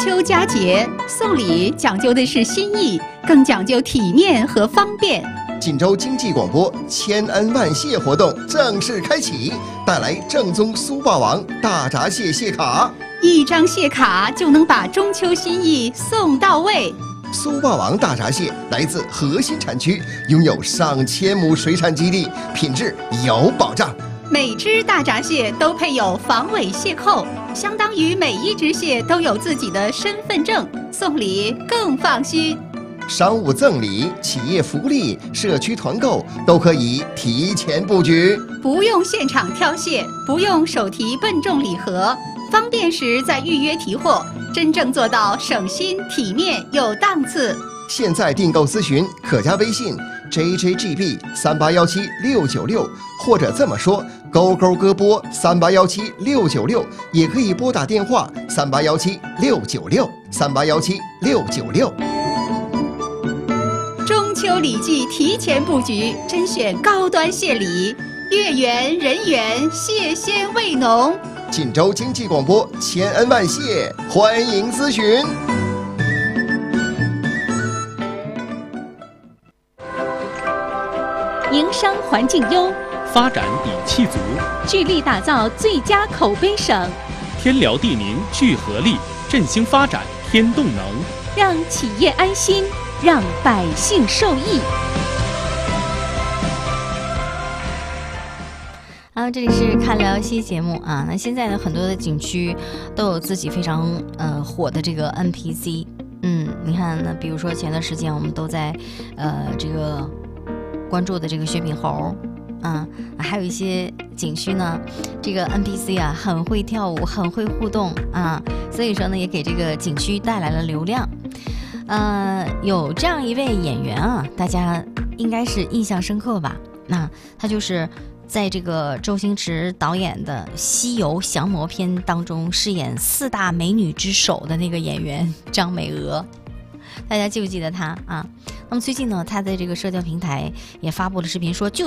秋佳节，送礼讲究的是心意，更讲究体面和方便。 锦州经济广播千恩万谢活动正式开启，带来正宗苏霸王大闸蟹蟹卡 ，1张蟹卡就能把中秋心意送到位。 苏霸王大闸蟹来自核心产区，拥有上千亩水产基地，品质有保障。 每只大闸蟹都配有防伪蟹扣，相当于每1只蟹都有自己的身份证，送礼更放心。 商务赠礼、企业福利、社区团购都可以提前布局， 不用现场挑蟹，不用手提笨重礼盒，方便时再预约提货，真正做到省心、体面有档次。 现在订购咨询可加微信 JJGB3817696，或者这么说勾勾歌播3817696，也可以拨打电话3817696，3817696。 中秋礼记提前布局，甄选高端蟹礼，月圆人圆，蟹鲜味浓。 锦州经济广播千恩万谢，欢迎咨询。 营商环境优， 发展底气足， 聚力打造最佳口碑省。 天辽地宁聚合力，振兴发展添动能， 让企业安心，让百姓受益。好，这里是看辽西节目啊。那现在呢，很多的景区都有自己非常火的这个 NPC。你看，那比如说前段时间我们都在这个关注的这个雪饼猴还有一些景区呢，这个 NPC 啊很会跳舞，很会互动啊，所以说呢也给这个景区带来了流量。有这样一位演员啊，大家应该是印象深刻吧？那他就是在这个周星驰导演的《西游降魔篇》当中饰演4大美女之首的那个演员张美娥，大家记不记得他啊？那么最近呢，他在这个社交平台也发布了视频，说就